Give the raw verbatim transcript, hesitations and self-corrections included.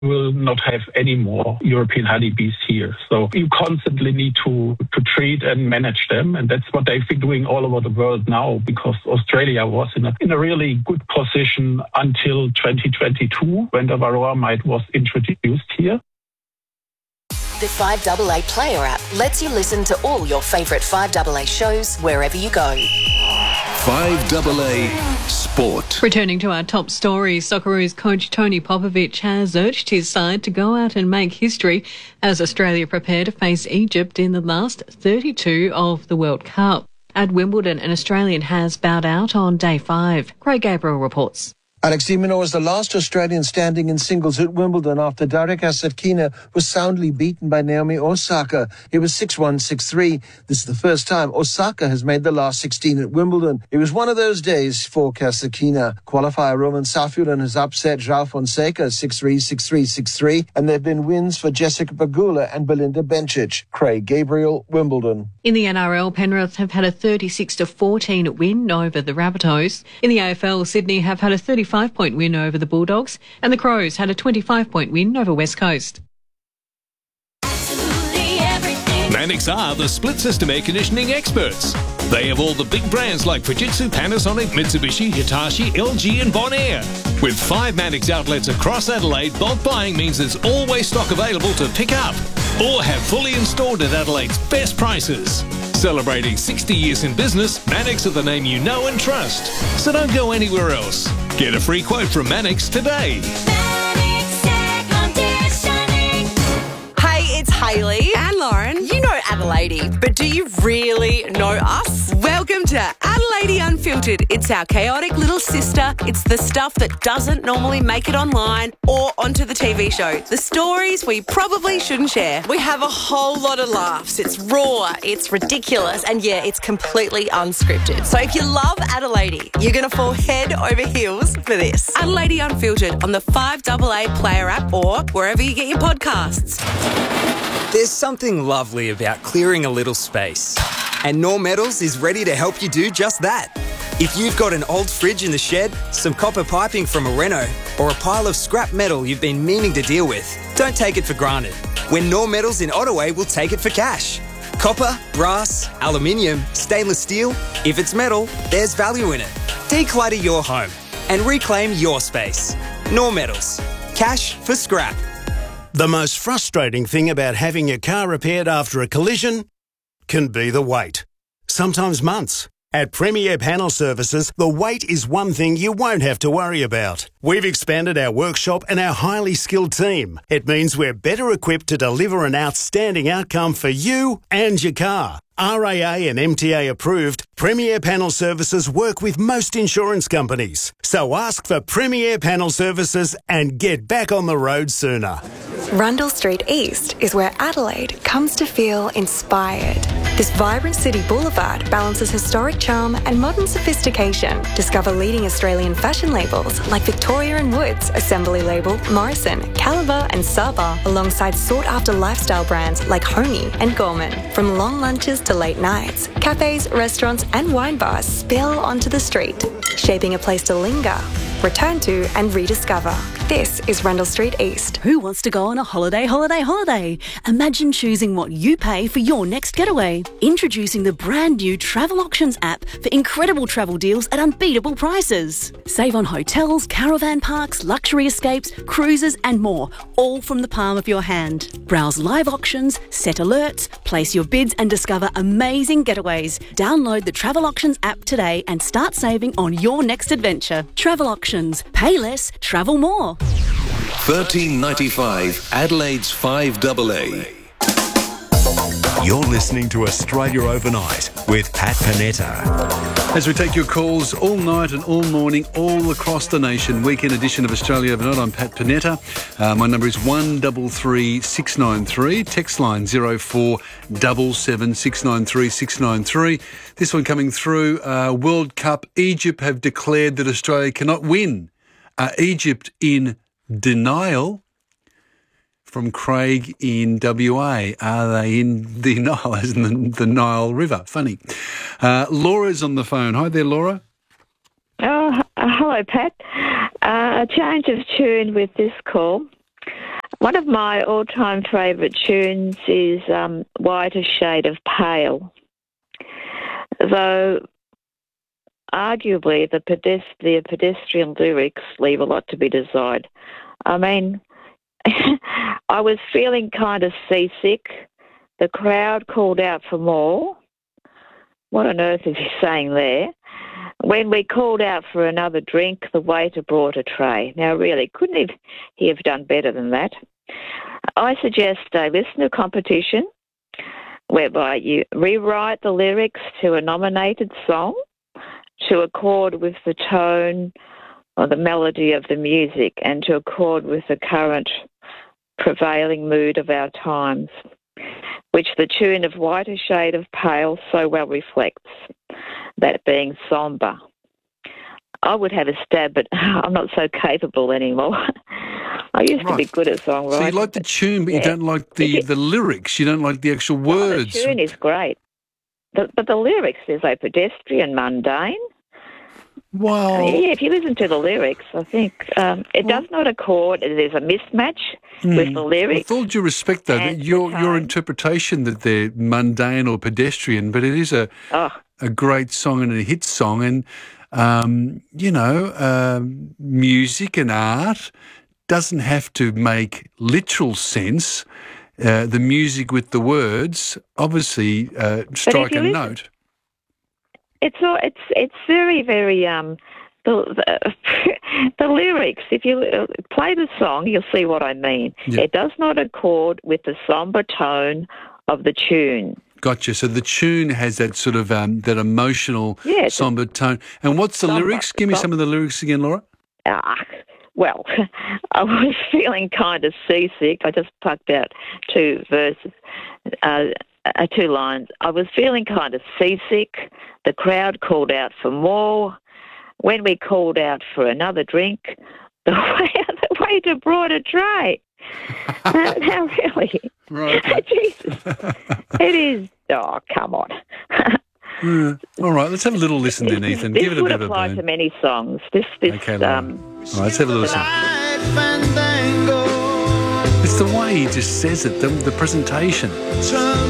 will not have any more European honeybees here. So you constantly need to, to treat and manage them. And that's what they've been doing all over the world now, because Australia was in a, in a really good position until twenty twenty-two, when the varroa mite was introduced here. The five A A Player app lets you listen to all your favourite five A A shows wherever you go. five A A Sport. Returning to our top stories, Socceroos coach Tony Popovic has urged his side to go out and make history as Australia prepare to face Egypt in the last thirty-two of the World Cup. At Wimbledon, an Australian has bowed out on day five. Craig Gabriel reports. Alex de Minaur was the last Australian standing in singles at Wimbledon after Darek Asatkina was soundly beaten by Naomi Osaka. It was six one, six three. This is the first time Osaka has made the last sixteen at Wimbledon. It was one of those days for Kasatkina. Qualifier Roman Safiullin has upset João Fonseca six three, six three, six three, and there have been wins for Jessica Pegula and Belinda Bencic. Craig Gabriel, Wimbledon. In the N R L, Penrith have had a thirty-six to fourteen win over the Rabbitohs. In the A F L, Sydney have had a thirty-five point win over the Bulldogs, and the Crows had a twenty-five point win over West Coast. Mannix are the split system air conditioning experts. They have all the big brands like Fujitsu, Panasonic, Mitsubishi, Hitachi, L G and Bonaire. With five Mannix outlets across Adelaide, bulk buying means there's always stock available to pick up or have fully installed at Adelaide's best prices. Celebrating sixty years in business, Mannix are the name you know and trust. So don't go anywhere else. Get a free quote from Mannix today. Hey, it's Hayley and Lauren. You know Adelaide, but do you really know us? Welcome to Adelaide Unfiltered. It's our chaotic little sister. It's the stuff that doesn't normally make it online or onto the T V show. The stories we probably shouldn't share. We have a whole lot of laughs. It's raw, it's ridiculous, and yeah, it's completely unscripted. So if you love Adelaide, you're going to fall head over heels for this. Adelaide Unfiltered on the five A A Player app or wherever you get your podcasts. There's something lovely about clearing a little space. And Knorr Metals is ready to help you do just that. If you've got an old fridge in the shed, some copper piping from a reno, or a pile of scrap metal you've been meaning to deal with, don't take it for granted. When Knorr Metals in Ottaway will take it for cash. Copper, brass, aluminium, stainless steel, if it's metal, there's value in it. Declutter your home and reclaim your space. Knorr Metals. Cash for scrap. The most frustrating thing about having your car repaired after a collision can be the wait. Sometimes months. At Premier Panel Services, the wait is one thing you won't have to worry about. We've expanded our workshop and our highly skilled team. It means we're better equipped to deliver an outstanding outcome for you and your car. R A A and M T A approved, Premier Panel Services work with most insurance companies. So ask for Premier Panel Services and get back on the road sooner. Rundle Street East is where Adelaide comes to feel inspired. This vibrant city boulevard balances historic charm and modern sophistication. Discover leading Australian fashion labels like Victoria and Woods, Assembly Label, Morrison, Caliber and Saba, alongside sought-after lifestyle brands like Homey and Gorman. From long lunches to late nights, cafes, restaurants and wine bars spill onto the street, shaping a place to linger, return to and rediscover. This is Rundle Street East. Who wants to go on a holiday, holiday, holiday? Imagine choosing what you pay for your next getaway. Introducing the brand new Travel Auctions app for incredible travel deals at unbeatable prices. Save on hotels, caravan parks, luxury escapes, cruises and more, all from the palm of your hand. Browse live auctions, set alerts, place your bids and discover amazing getaways. Download the Travel Auctions app today and start saving on your next adventure. Travel Auctions. Pay less, travel more. thirteen ninety-five Adelaide's five A A. You're listening to Australia Overnight with Pat Panetta. As we take your calls all night and all morning, all across the nation, weekend edition of Australia Overnight, I'm Pat Panetta. Uh, my number is one three three six nine three, text line zero four seven seven six nine three six nine three. This one coming through, uh, World Cup, Egypt have declared that Australia cannot win. Are Egypt in denial? From Craig in W A. Are they in denial, as in the, the Nile River? Funny. Uh, Laura's on the phone. Hi there, Laura. Oh, h- hello, Pat. Uh, a change of tune with this call. One of my all-time favourite tunes is um, Whiter Shade of Pale. Though, arguably, the, pedest- the pedestrian lyrics leave a lot to be desired. I mean, I was feeling kind of seasick. The crowd called out for more. What on earth is he saying there? When we called out for another drink, the waiter brought a tray. Now, really, couldn't he, he have done better than that? I suggest a listener competition whereby you rewrite the lyrics to a nominated song to accord with the tone or the melody of the music and to accord with the current prevailing mood of our times, which the tune of Whiter Shade of Pale so well reflects, that being sombre. I would have a stab, but I'm not so capable anymore. I used right. to be good at songwriting. So you like the tune, but yeah. you don't like the, the lyrics. You don't like the actual words. Oh, the tune is great. The, but the lyrics, there's a pedestrian, mundane. Well, yeah, if you listen to the lyrics, I think um, it well, does not accord. There's a mismatch mm, with the lyrics. With all due respect, though, that your your interpretation that they're mundane or pedestrian, but it is a oh. a great song and a hit song, and um, you know, um, music and art doesn't have to make literal sense. Uh, the music with the words obviously uh, strike a listen, note. It's all, it's it's very very um the the, the lyrics. If you play the song, you'll see what I mean. Yeah. It does not accord with the sombre tone of the tune. Gotcha. So the tune has that sort of um, that emotional yeah, sombre tone. And what's the sombre, lyrics? Give me some of the lyrics again, Laura. Ah, well, I was feeling kind of seasick. I just plucked out two verses. Uh, Uh, two lines. I was feeling kind of seasick. The crowd called out for more. When we called out for another drink, the, the waiter brought a tray. now, now, really? Right. Jesus. It is... Oh, come on. Yeah. All right, let's have a little listen then, Ethan. This Give it a would bit of a apply burn. to many songs. This, this, okay, um... All right, let's have a little listen. It's the way he just says it, the, the presentation.